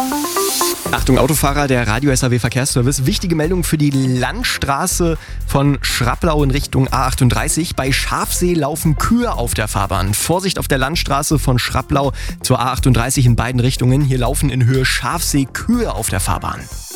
Achtung Autofahrer, der Radio SAW Verkehrsservice. Wichtige Meldung für die Landstraße von Schrapplau in Richtung A38. Bei Schafsee laufen Kühe auf der Fahrbahn. Vorsicht auf der Landstraße von Schrapplau zur A38 in beiden Richtungen. Hier laufen in Höhe Schafsee Kühe auf der Fahrbahn.